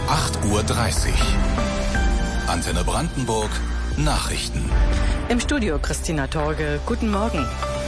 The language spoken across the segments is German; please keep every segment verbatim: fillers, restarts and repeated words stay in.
acht Uhr dreißig. Antenne Brandenburg Nachrichten. Im Studio Christina Torge. Guten Morgen.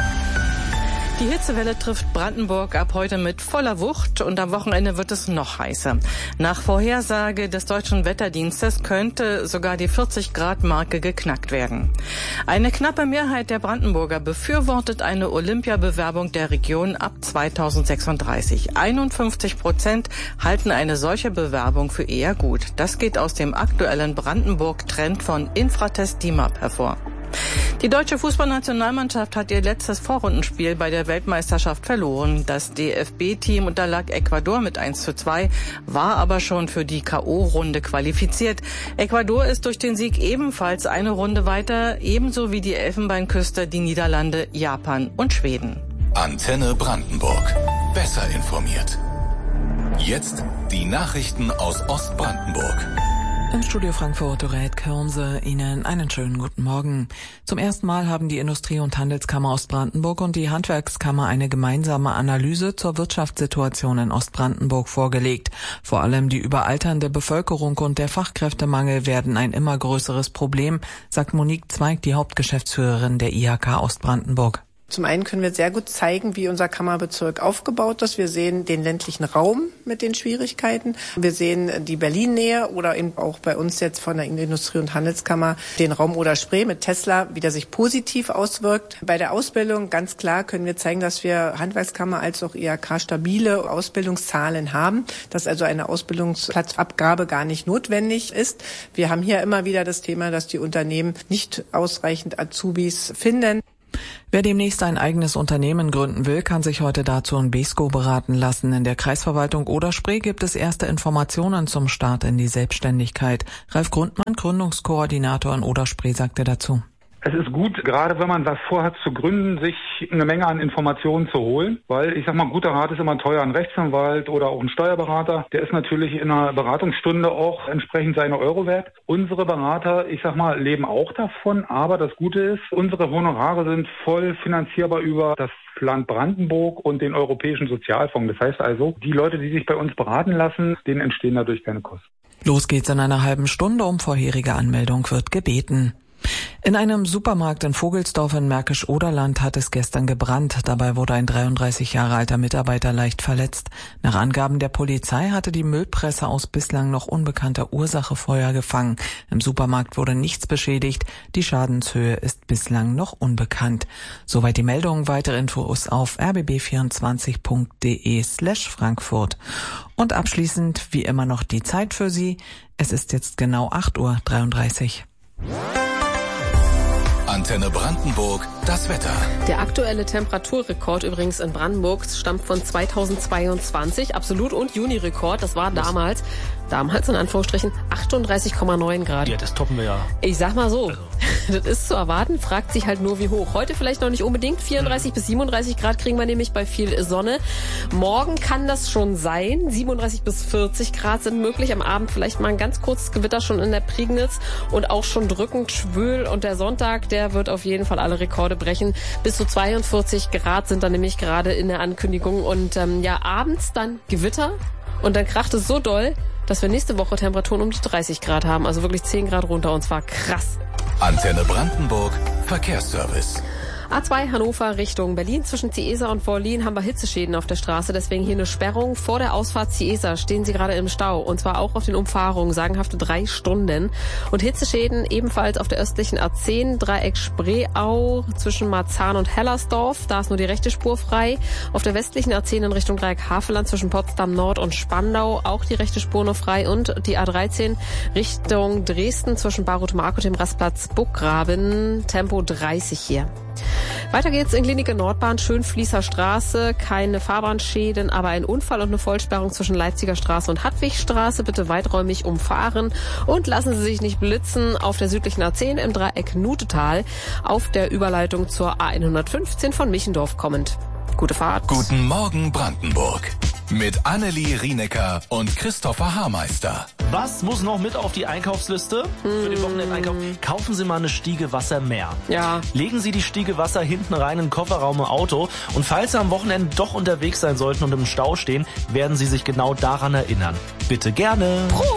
Die Hitzewelle trifft Brandenburg ab heute mit voller Wucht und am Wochenende wird es noch heißer. Nach Vorhersage des Deutschen Wetterdienstes könnte sogar die vierzig Grad Marke geknackt werden. Eine knappe Mehrheit der Brandenburger befürwortet eine Olympiabewerbung der Region ab zweitausendsechsunddreißig. einundfünfzig Prozent halten eine solche Bewerbung für eher gut. Das geht aus dem aktuellen Brandenburg-Trend von Infratest D I M A P hervor. Die deutsche Fußballnationalmannschaft hat ihr letztes Vorrundenspiel bei der Weltmeisterschaft verloren. Das D F B-Team unterlag Ecuador mit eins zu zwei, war aber schon für die K O-Runde qualifiziert. Ecuador ist durch den Sieg ebenfalls eine Runde weiter, ebenso wie die Elfenbeinküste, die Niederlande, Japan und Schweden. Antenne Brandenburg. Besser informiert. Jetzt die Nachrichten aus Ostbrandenburg. Im Studio Frankfurt, Dorät Körnse, Ihnen einen schönen guten Morgen. Zum ersten Mal haben die Industrie- und Handelskammer Ostbrandenburg und die Handwerkskammer eine gemeinsame Analyse zur Wirtschaftssituation in Ostbrandenburg vorgelegt. Vor allem die überalternde Bevölkerung und der Fachkräftemangel werden ein immer größeres Problem, sagt Monique Zweig, die Hauptgeschäftsführerin der I H K Ostbrandenburg. Zum einen können wir sehr gut zeigen, wie unser Kammerbezirk aufgebaut ist. Wir sehen den ländlichen Raum mit den Schwierigkeiten. Wir sehen die Berlin-Nähe oder eben auch bei uns jetzt von der Industrie- und Handelskammer den Raum Oder-Spree mit Tesla, wie der sich positiv auswirkt. Bei der Ausbildung ganz klar können wir zeigen, dass wir Handwerkskammer als auch I H K stabile Ausbildungszahlen haben, dass also eine Ausbildungsplatzabgabe gar nicht notwendig ist. Wir haben hier immer wieder das Thema, dass die Unternehmen nicht ausreichend Azubis finden. Wer demnächst ein eigenes Unternehmen gründen will, kann sich heute dazu in Beeskow beraten lassen. In der Kreisverwaltung Oder-Spree gibt es erste Informationen zum Start in die Selbstständigkeit. Ralf Grundmann, Gründungskoordinator in Oder-Spree, sagte dazu. Es ist gut, gerade wenn man was vorhat zu gründen, sich eine Menge an Informationen zu holen, weil ich sag mal, guter Rat ist immer teuer. Ein Rechtsanwalt oder auch ein Steuerberater, der ist natürlich in einer Beratungsstunde auch entsprechend seine Euro wert. Unsere Berater, ich sag mal, leben auch davon, aber das Gute ist, unsere Honorare sind voll finanzierbar über das Land Brandenburg und den Europäischen Sozialfonds. Das heißt also, die Leute, die sich bei uns beraten lassen, denen entstehen dadurch keine Kosten. Los geht's in einer halben Stunde. Um vorherige Anmeldung wird gebeten. In einem Supermarkt in Vogelsdorf in Märkisch-Oderland hat es gestern gebrannt. Dabei wurde ein dreiunddreißig Jahre alter Mitarbeiter leicht verletzt. Nach Angaben der Polizei hatte die Müllpresse aus bislang noch unbekannter Ursache Feuer gefangen. Im Supermarkt wurde nichts beschädigt. Die Schadenshöhe ist bislang noch unbekannt. Soweit die Meldung. Weitere Infos auf r b b vierundzwanzig punkt d e slash Frankfurt. Und abschließend wie immer noch die Zeit für Sie. Es ist jetzt genau acht Uhr dreiunddreißig. Antenne Brandenburg, das Wetter. Der aktuelle Temperaturrekord übrigens in Brandenburg stammt von zweitausendzweiundzwanzig. Absolut- und Juni-Rekord, das war damals, damals in Anführungsstrichen, achtunddreißig Komma neun Grad. Ja, das toppen wir ja. Ich sag mal so, also. Das ist zu erwarten, fragt sich halt nur wie hoch. Heute vielleicht noch nicht unbedingt, vierunddreißig mhm. bis siebenunddreißig Grad kriegen wir nämlich bei viel Sonne. Morgen kann das schon sein, siebenunddreißig bis vierzig Grad sind möglich. Am Abend vielleicht mal ein ganz kurzes Gewitter schon in der Prignitz und auch schon drückend schwül. Und der Sonntag, der wird auf jeden Fall alle Rekorde brechen. Bis zu zweiundvierzig Grad sind da nämlich gerade in der Ankündigung. Und ähm, ja, abends dann Gewitter und dann kracht es so doll, dass wir nächste Woche Temperaturen um die dreißig Grad haben. Also wirklich zehn Grad runter und zwar krass. Antenne Brandenburg, Verkehrsservice. A zwei Hannover Richtung Berlin. Zwischen Ziesa und Vorlin haben wir Hitzeschäden auf der Straße. Deswegen hier eine Sperrung. Vor der Ausfahrt Ziesa stehen Sie gerade im Stau. Und zwar auch auf den Umfahrungen. Sagenhafte drei Stunden. Und Hitzeschäden ebenfalls auf der östlichen A zehn. Dreieck Spreeau zwischen Marzahn und Hellersdorf. Da ist nur die rechte Spur frei. Auf der westlichen A zehn in Richtung Dreieck Havelland zwischen Potsdam Nord und Spandau. Auch die rechte Spur nur frei. Und die A dreizehn Richtung Dresden zwischen Baruth-Mark und dem Rastplatz Burggraben. Tempo dreißig hier. Weiter geht's in Klinike Nordbahn, Schönfließer Straße, keine Fahrbahnschäden, aber ein Unfall und eine Vollsperrung zwischen Leipziger Straße und Hadwigstraße. Bitte weiträumig umfahren und lassen Sie sich nicht blitzen auf der südlichen A zehn im Dreieck Nutetal auf der Überleitung zur A hundertfünfzehn von Michendorf kommend. Gute Fahrt. Guten Morgen Brandenburg. Mit Annelie Rienecker und Christopher Haarmeister. Was muss noch mit auf die Einkaufsliste für den Wochenendeinkauf? Kaufen Sie mal eine Stiege Wasser mehr. Ja. Legen Sie die Stiege Wasser hinten rein in den Kofferraum im Auto. Und falls Sie am Wochenende doch unterwegs sein sollten und im Stau stehen, werden Sie sich genau daran erinnern. Bitte gerne. Prost.